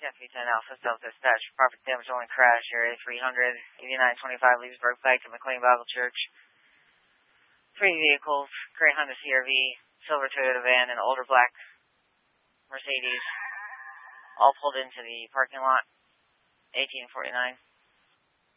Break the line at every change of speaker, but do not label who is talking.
Deputy 10 Alpha Self-Dispatch. Property damage only crash. Area 300. 8925 Leesburg Pike to McLean Bible Church. 3 vehicles. Gray Honda CRV. Silver Toyota van and older black Mercedes. All pulled into the parking lot. 1849.